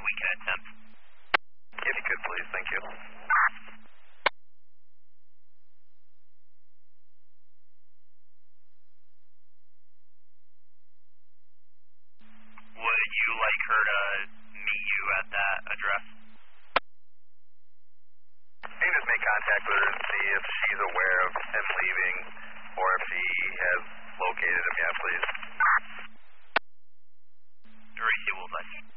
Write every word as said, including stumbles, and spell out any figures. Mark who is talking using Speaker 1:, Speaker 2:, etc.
Speaker 1: we can attempt.
Speaker 2: If you could, please. Thank you.
Speaker 1: Would you like her to meet you at that address?
Speaker 2: Can you just make contact with her and see if she's aware of him leaving or if she has located him yet, please?
Speaker 1: Tracy will let you.